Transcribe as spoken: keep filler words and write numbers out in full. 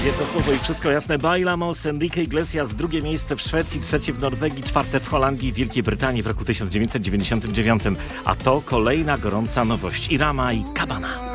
Jedno słowo i wszystko jasne. Bailamos, Enrique Iglesias, drugie miejsce w Szwecji, trzecie w Norwegii, czwarte w Holandii, Wielkiej Brytanii w roku tysiąc dziewięćset dziewięćdziesiątym dziewiątym. A to kolejna gorąca nowość. Irama i Cabana.